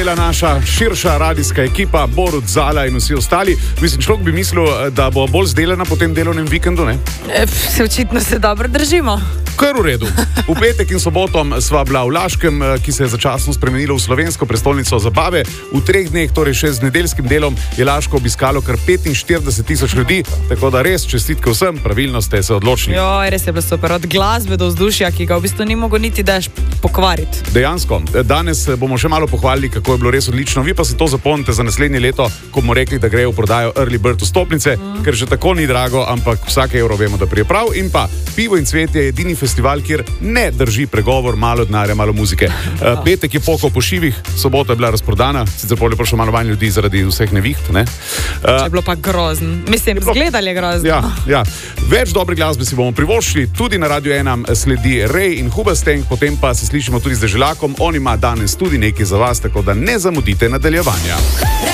Naša širša radijska ekipa, Borut, Zala in vsi ostali. Mislim, človek bi mislil, da bo bolj zdelana po tem delovnem vikendu, ne? Očitno se dobro držimo. Kar v redu. V petek in sobotom sva bila v Laškem, ki se je začasno spremenilo v slovensko prestolnico zabave. V 3 dneh, torej še z nedeljskim delom, je Laško obiskalo kar 45.000 ljudi, tako da res čestitke vsem, pravilno ste se odločili. Joj, res je bilo super, od glasbe do vzdušja, ki ga v bistvu ni mogel niti daš pokvariti. Dejansko, danes bomo še malo pohvalili, kako je bilo res odlično. Vi pa si to zapomnite za naslednje leto, ko bomo rekli, da grejo v prodajo Early Bird vstopnice, ker že tako ni drago, ampak vsak evro vemo, da prije prav. In pa Pivo in cvet je edini festival, kjer ne drži pregovor, malo denarja, malo muzike. Petek je pokal po šivih, sobota je bila razprodana, sicer pol je prišlo malo manj ljudi zaradi vseh neviht, ne? Je bilo pa grozno. Mislim, zgledali je grozno. Ja. Več dobre glasbe si bomo privoščili, tudi na Radio 1 sledi Ray in Hubastank, potem pa se slišimo tudi z Deželakom, on ima danes tudi nekaj za vas, tako da ne zamudite nadaljevanja.